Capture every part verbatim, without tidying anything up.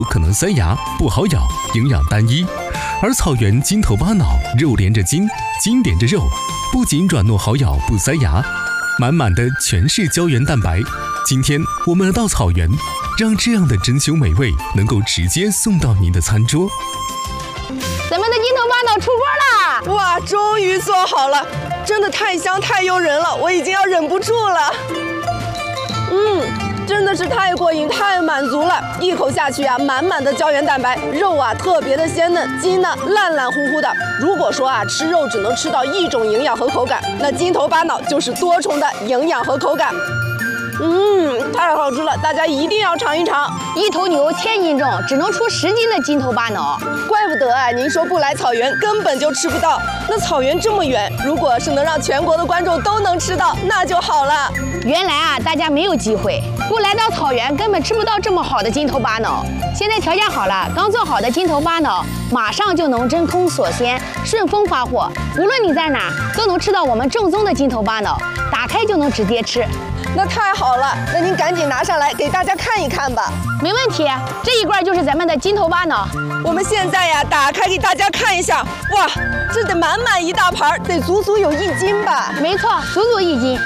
可能塞牙，不好咬，营养单一。而草原筋头巴脑，肉连着筋，筋连着肉，不仅软糯好咬，不塞牙，满满的全是胶原蛋白。今天我们来到草原，让这样的珍馐美味能够直接送到您的餐桌。 咱们的筋头巴脑出锅啦！ 哇，终于做好了，真的太香太诱人了，我已经要忍不住了。嗯，真的是太过瘾太满足了，一口下去啊，满满的胶原蛋白，肉啊特别的鲜嫩，筋呢烂烂乎乎的。如果说啊吃肉只能吃到一种营养和口感，那筋头巴脑就是多重的营养和口感。嗯，太好吃了，大家一定要尝一尝。 一头牛千斤重，只能出十斤的筋头巴脑， 怪不得啊，您说不来草原根本就吃不到。那草原这么远，如果是能让全国的观众都能吃到，那就好了。 原来啊，大家没有机会，不来到草原根本吃不到这么好的筋头巴脑。现在条件好了，刚做好的筋头巴脑马上就能真空锁鲜，顺丰发货，无论你在哪都能吃到我们正宗的筋头巴脑，打开就能直接吃。 那太好了，那您赶紧拿上来给大家看一看吧。 没问题，这一罐就是咱们的筋头巴脑。 我们现在呀，打开给大家看一下。哇，这得满满一大盘，得足足有一斤吧？ 没错，足足一斤。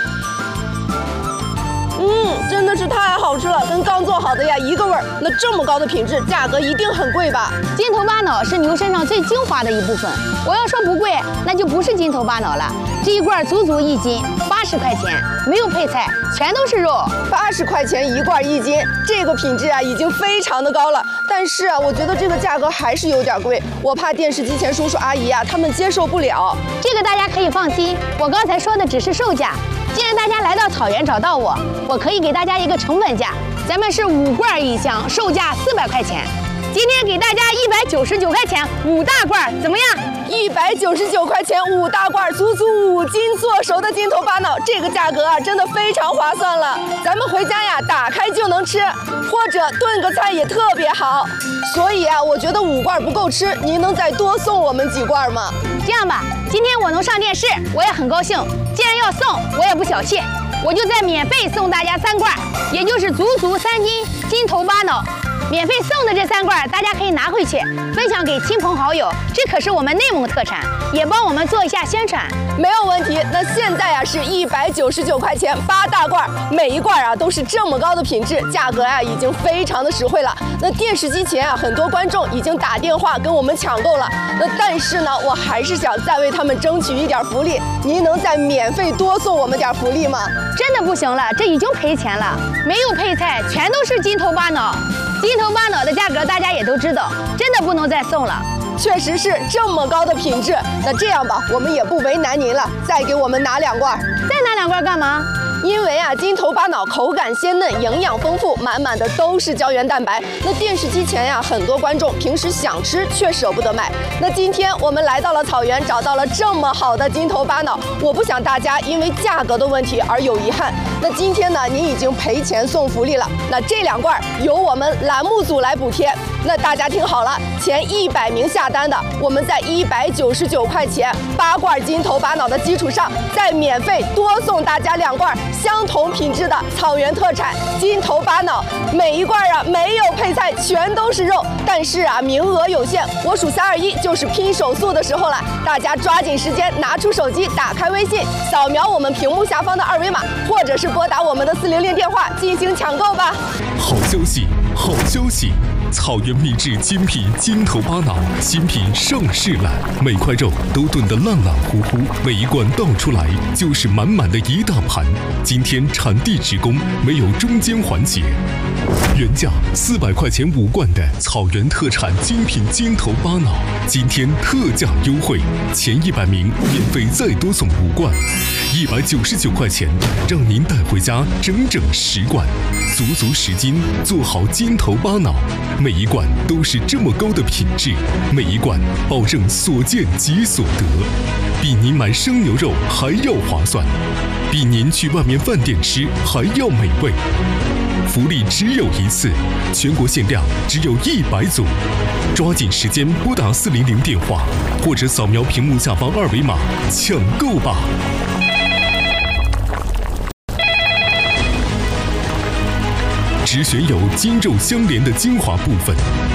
嗯，真的是太好吃了，跟刚做好的呀一个味儿。那这么高的品质，价格一定很贵吧？ 筋头巴脑是牛身上最精华的一部分，我要说不贵，那就不是筋头巴脑了。这一罐足足一斤，八十块钱，没有配菜，全都是肉。 八十块钱一罐一斤，这个品质啊已经非常的高了。但是啊，我觉得这个价格还是有点贵，我怕电视机前叔叔阿姨啊他们接受不了。 这个大家可以放心，我刚才说的只是售价。既然大家来到草原找到我，我可以给大家一个成本价，咱们是五罐一箱，售价四百块钱。今天给大家一百九十九块钱五大罐，怎么样？ 一百九十九块钱五大罐，足足五斤做熟的筋头巴脑，这个价格啊真的非常划算了。咱们回家呀打开就能吃，或者炖个菜也特别好。所以啊，我觉得五罐不够吃，您能再多送我们几罐吗？ 这样吧，今天我能上电视，我也很高兴。既然要送，我也不小气，我就再免费送大家三罐，也就是足足三斤筋头巴脑。免费送的这三罐，大家可以拿回去分享给亲朋好友，这可是我们内蒙特产，也帮我们做一下宣传。 没有问题。那现在啊是一百九十九块钱八大罐，每一罐啊都是这么高的品质，价格啊已经非常的实惠了。那电视机前啊很多观众已经打电话跟我们抢购了，那但是呢我还是想再为他们争取一点福利，您能再免费多送我们点福利吗？ 真的不行了，这已经赔钱了，没有配菜，全都是筋头巴脑。筋头巴脑的价格大家也都知道，真的不能再送了。 确实是这么高的品质，那这样吧，我们也不为难您了，再给我们拿两罐。 再拿两罐干嘛？ 因为啊，筋头巴脑口感鲜嫩，营养丰富，满满的都是胶原蛋白。那电视机前呀，很多观众平时想吃却舍不得买。那今天我们来到了草原，找到了这么好的筋头巴脑，我不想大家因为价格的问题而有遗憾。那今天呢，您已经赔钱送福利了。那这两罐由我们栏目组来补贴。那大家听好了，前一百名下单的，我们在一百九十九块钱八罐筋头巴脑的基础上，再免费多送大家两罐相同品质的草原特产筋头巴脑，每一罐啊没有配菜，全都是肉。但是啊，名额有限，我数三二一就是拼手速的时候了，大家抓紧时间，拿出手机，打开微信，扫描我们屏幕下方的二维码，或者是拨打我们的四零零电话进行抢购吧。 好消息，好消息！草原秘制精品筋头巴脑新品上市了，每块肉都炖得烂烂乎乎，每一罐倒出来就是满满的一大盘。今天产地直供，没有中间环节。原价四百块钱五罐的草原特产精品筋头巴脑，今天特价优惠，前一百名免费再多送五罐，一百九十九块钱，让您带回家整整十罐，足足十斤做好筋头巴脑。每一罐都是这么高的品质，每一罐保证所见即所得，比您买生牛肉还要划算，比您去外面饭店吃还要美味。福利只有一次，全国限量只有一百组，抓紧时间拨打四零零电话，或者扫描屏幕下方二维码抢购吧。 只选有筋肉相连的精华部分。